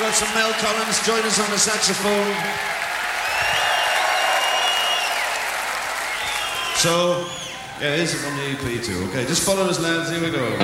chords from Mel Collins. Join us on the saxophone. So, yeah, here's it on the EP too. Okay, just follow us, lads. Here we go.